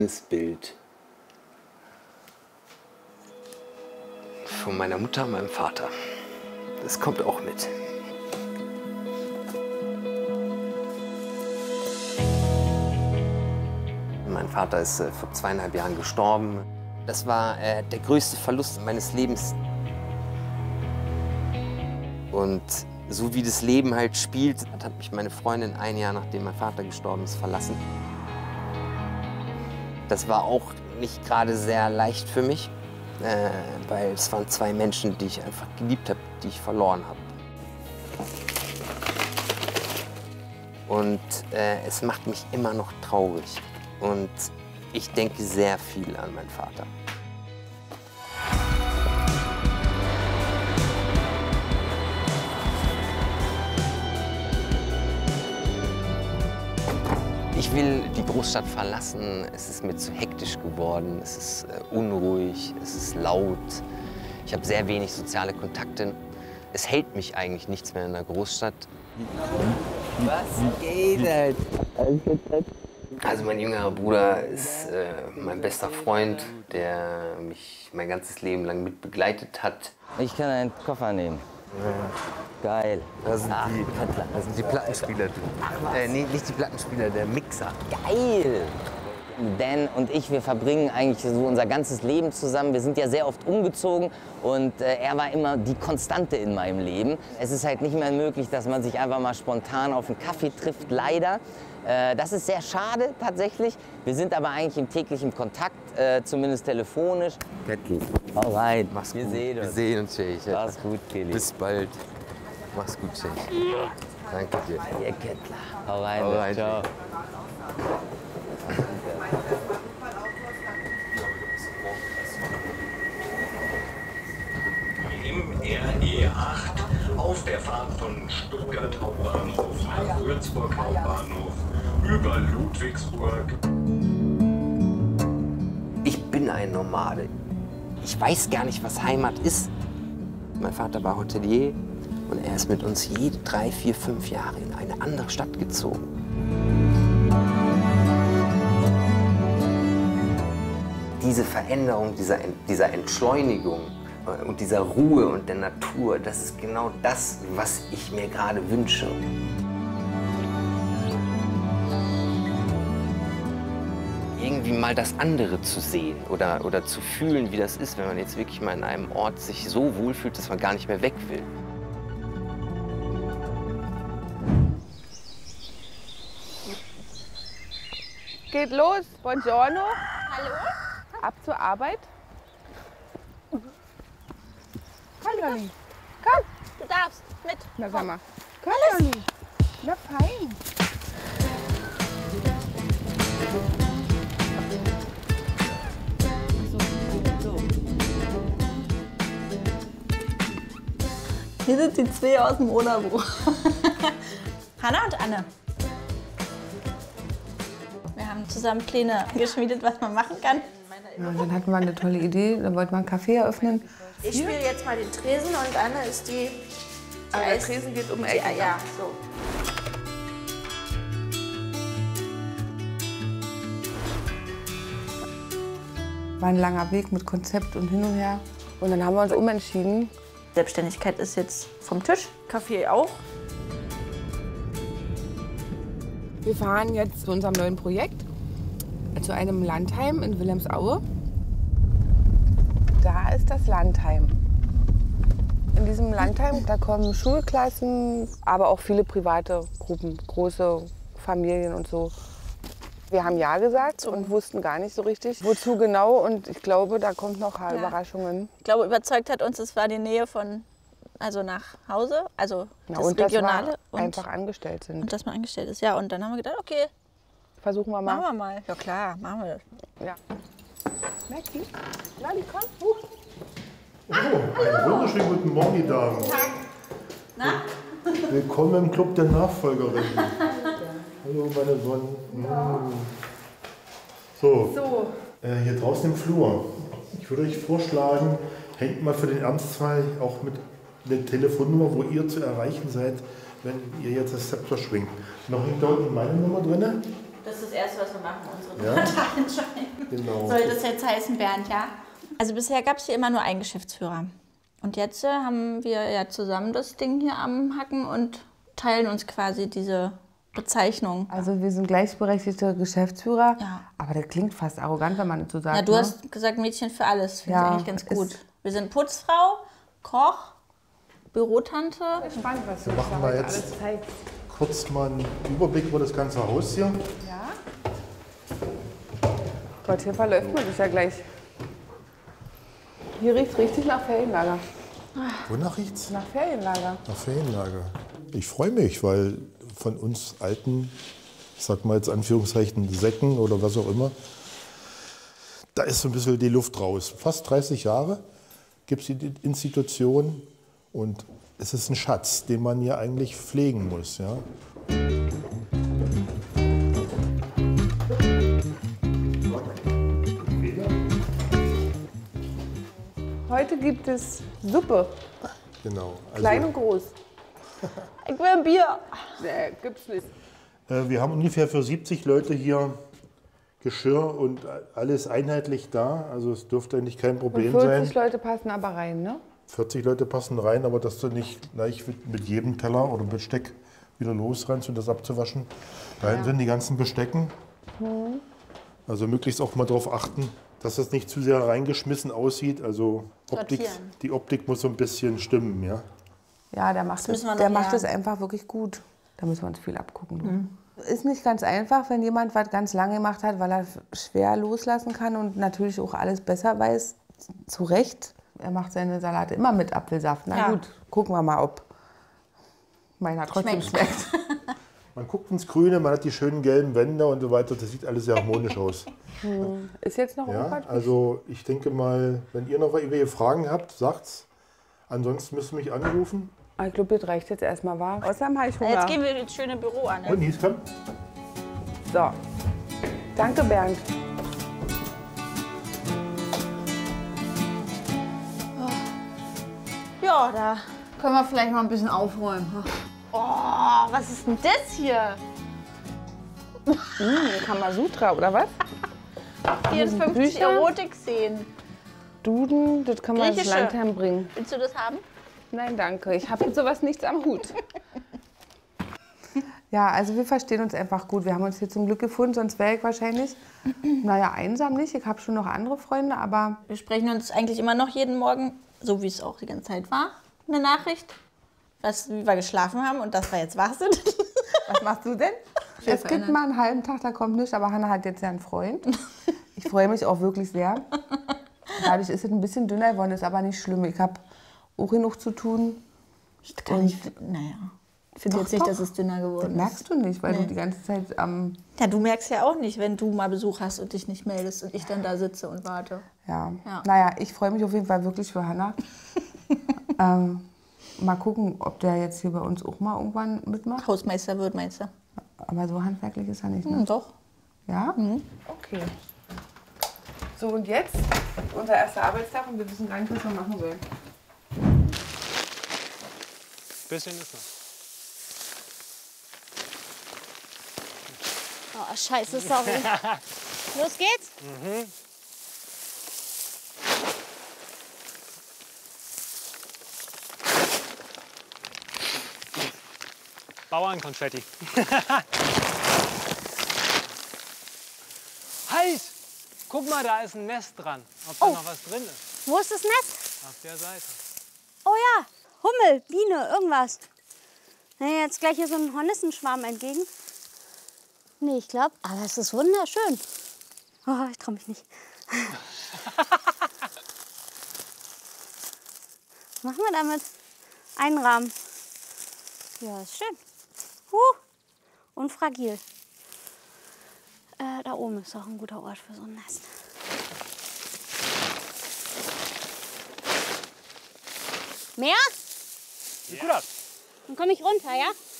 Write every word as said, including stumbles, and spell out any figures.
Das Bild von meiner Mutter und meinem Vater. Das kommt auch mit. Mein Vater ist äh, vor zweieinhalb Jahren gestorben. Das war äh, der größte Verlust meines Lebens. Und so wie das Leben halt spielt, hat mich meine Freundin ein Jahr nachdem mein Vater gestorben ist verlassen. Das war auch nicht gerade sehr leicht für mich, äh, weil es waren zwei Menschen, die ich einfach geliebt habe, die ich verloren habe. Und äh, es macht mich immer noch traurig. Und ich denke sehr viel an meinen Vater. Ich will die Großstadt verlassen. Es ist mir zu hektisch geworden. Es ist äh, unruhig, es ist laut. Ich habe sehr wenig soziale Kontakte. Es hält mich eigentlich nichts mehr in der Großstadt. Was geht halt? Also mein jüngerer Bruder ist äh, mein bester Freund, der mich mein ganzes Leben lang mit begleitet hat. Ich kann einen Koffer nehmen. Geil. Das sind, die, das sind die Plattenspieler. Ach, äh, nee, nicht die Plattenspieler, der Mixer. Geil! Dan und ich, wir verbringen eigentlich so unser ganzes Leben zusammen. Wir sind ja sehr oft umgezogen und äh, er war immer die Konstante in meinem Leben. Es ist halt nicht mehr möglich, dass man sich einfach mal spontan auf einen Kaffee trifft, leider. Äh, das ist sehr schade tatsächlich. Wir sind aber eigentlich im täglichen Kontakt, äh, zumindest telefonisch. Kettl. Hau rein. Mach's wir gut. Sehen uns. Wir sehen uns, Sheikh. Mach's gut, Kelly. Bis bald. Mach's gut, Sheikh. Danke dir. Ihr Kettler. Hau rein. Hau rein. Ciao. Im R E acht auf der Fahrt von Stuttgart Hauptbahnhof nach Würzburg Hauptbahnhof über Ludwigsburg. Ich bin ein Nomade. Ich weiß gar nicht, was Heimat ist. Mein Vater war Hotelier und er ist mit uns jede drei, vier, fünf Jahre in eine andere Stadt gezogen. Diese Veränderung, dieser, dieser Entschleunigung und dieser Ruhe und der Natur, das ist genau das, was ich mir gerade wünsche. Irgendwie mal das andere zu sehen oder, oder zu fühlen, wie das ist, wenn man jetzt wirklich mal in einem Ort sich so wohlfühlt, dass man gar nicht mehr weg will. Geht los, buongiorno. Hallo? Ab zur Arbeit. Komm, Lolli. Komm. Du darfst mit. Na, sag mal. Komm, Lolli. Na, fein. Hier sind die zwei aus dem Oderbuch. Hanna und Anne. Wir haben zusammen Pläne geschmiedet, was man machen kann. Ja, und dann hatten wir eine tolle Idee, dann wollten wir einen Café eröffnen. Ich spiele jetzt mal den Tresen und Anne ist die... die Aber der Eis- Tresen geht um die, Ecken. ja, so. War ein langer Weg mit Konzept und hin und her. Und dann haben wir uns umentschieden. Selbstständigkeit ist jetzt vom Tisch, Kaffee auch. Wir fahren jetzt zu unserem neuen Projekt, zu einem Landheim in Wilhelmsaue. Da ist das Landheim. In diesem Landheim, da kommen Schulklassen, aber auch viele private Gruppen, große Familien und so. Wir haben Ja gesagt und wussten gar nicht so richtig, wozu genau. Und ich glaube, da kommt noch ja. Überraschungen. Ich glaube, überzeugt hat uns, es war die Nähe von, also nach Hause, also Ja, das und Regionale. dass wir und, einfach angestellt sind. und dass man angestellt ist. Ja, und dann haben wir gedacht, okay, Versuchen wir mal. machen wir mal. Ja klar, machen wir. Ja. Maxi, Lali, komm. Huch. Oh, einen wunderschönen guten Morgen, die Damen. Na? Willkommen im Club der Nachfolgerinnen. Hallo, meine Sonnen. Mm. So, So. Äh, hier draußen im Flur. Ich würde euch vorschlagen, hängt mal für den Ernstfall auch mit einer Telefonnummer, wo ihr zu erreichen seid, wenn ihr jetzt das Zepter schwingt. Noch hängt da unten meine Nummer drin. Das ist das Erste, was wir machen, unsere Ja? Partei entscheiden. Genau. Soll das jetzt heißen, Bernd, ja? Also bisher gab es hier immer nur einen Geschäftsführer. Und jetzt äh, haben wir ja zusammen das Ding hier am Hacken und teilen uns quasi diese Bezeichnung. Also wir sind gleichberechtigte Geschäftsführer, Ja. aber das klingt fast arrogant, wenn man das so sagt. Na, du ne? hast gesagt Mädchen für alles, finde Ja, ich eigentlich ganz gut. ist- Wir sind Putzfrau, Koch, Bürotante. Spannend, was du machen wir jetzt alles zeigst. kurz mal einen Überblick über das ganze Haus hier. Ja? Gott, hier verläuft man sich ja gleich. Hier riecht es richtig nach Ferienlager. Wonach riecht's? Nach Ferienlager. Nach Ferienlager. Ich freue mich, weil von uns alten, ich sag mal jetzt Anführungszeichen Säcken oder was auch immer, da ist so ein bisschen die Luft raus. Fast dreißig Jahre gibt es die Institution und es ist ein Schatz, den man hier eigentlich pflegen muss. Ja? Heute gibt es Suppe, Genau. Also, klein und groß. Ich will ein Bier. Nee, gibt's nicht. äh, wir haben ungefähr für siebzig Leute hier Geschirr und alles einheitlich da. Also es dürfte eigentlich kein Problem vierzig sein. Leute passen aber rein, ne? vierzig Leute passen rein, aber dass du nicht gleich mit jedem Teller oder Besteck wieder losrennst und das abzuwaschen. Da hinten sind die ganzen Bestecken. Also möglichst auch mal darauf achten, dass das nicht zu sehr reingeschmissen aussieht. Also Optik, Sortieren. die Optik muss so ein bisschen stimmen, ja. Ja, der macht, das, müssen wir noch der macht das lernen. einfach wirklich gut. Da müssen wir uns viel abgucken. Du. Ist nicht ganz einfach, wenn jemand was ganz lange gemacht hat, weil er schwer loslassen kann und natürlich auch alles besser weiß. Zu Recht. Er macht seine Salate immer mit Apfelsaft. Na Ja. gut, gucken wir mal, ob meiner trotzdem Schmeckt. schmeckt. Man guckt ins Grüne, man hat die schönen gelben Wände und so weiter. Das sieht alles sehr harmonisch aus. Ist jetzt noch Ja, irgendwas? also ich denke mal, wenn ihr noch irgendwelche Fragen habt, sagt's. Ansonsten müsst ihr mich anrufen. Ich glaube, das reicht jetzt erstmal, wahr. Außerdem habe ich Hunger. Jetzt gehen wir ins schöne Büro an. Ne? Und Nies, komm. So. Danke, Bernd. Ja, da. Können wir vielleicht mal ein bisschen aufräumen? Oh, was ist denn das hier? Hm, Kamasutra, oder was? vierundfünfzig Bücher? Erotik-Szenen. Duden, das kann man ins Griechische. Landheim bringen. Willst du das haben? Nein, danke. Ich habe mit sowas nichts am Hut. Ja, also wir verstehen uns einfach gut. Wir haben uns hier zum Glück gefunden, sonst wäre ich wahrscheinlich, naja, einsam nicht. Ich habe schon noch andere Freunde, aber Wir sprechen uns eigentlich immer noch jeden Morgen, so wie es auch die ganze Zeit war, eine Nachricht, was, wie wir geschlafen haben und dass wir jetzt wach sind. was machst du denn? Es gibt mal einen halben Tag, da kommt nichts, aber Hannah hat jetzt ja einen Freund. Ich freue mich auch wirklich sehr. Dadurch ist es ein bisschen dünner geworden, ist aber nicht schlimm. Ich habe auch genug zu tun. Ich kann nicht, naja, ich finde Doch, jetzt nicht, doch. dass es dünner Das geworden ist. merkst du nicht, weil Nee. du die ganze Zeit am... Ja, du merkst ja auch nicht, wenn du mal Besuch hast und dich nicht meldest und ich dann da sitze und warte. Ja. Ja. Naja, ich freue mich auf jeden Fall wirklich für Hannah. ähm, mal gucken, ob der jetzt hier bei uns auch mal irgendwann mitmacht. Hausmeister wird, meinst du? Aber so handwerklich ist er nicht, ne? Hm, doch. Ja? Okay. So, und jetzt unser erster Arbeitstag und wir wissen gar nicht, was wir machen sollen. Bisschen ist noch. Oh, scheiße, sorry. Los geht's? Bauernkonfetti. Halt! Guck mal, da ist ein Nest dran. Ob da Oh. noch was drin ist. Wo ist das Nest? Auf der Seite. Oh ja, Hummel, Biene, irgendwas. Nee, jetzt gleich hier so ein Hornissenschwarm entgegen. Nee, ich glaube, aber es ist wunderschön. Oh, ich traue mich nicht. Was machen wir damit? Einrahmen. Ja, ist schön. Huh. Und fragil. Äh, da oben ist auch ein guter Ort für so ein Nest. Mehr? Sieht gut aus. Dann komme ich runter, ja?